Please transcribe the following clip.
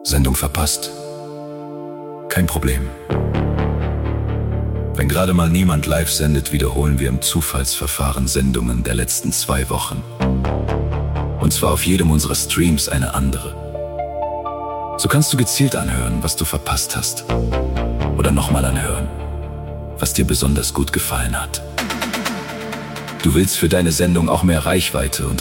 Sendung verpasst? Kein Problem. Wenn gerade mal niemand live sendet, wiederholen wir im Zufallsverfahren Sendungen der letzten 2 Wochen. Und zwar auf jedem unserer Streams eine andere. So kannst du gezielt anhören, was du verpasst hast. Oder nochmal anhören, was dir besonders gut gefallen hat. Du willst für deine Sendung auch mehr Reichweite und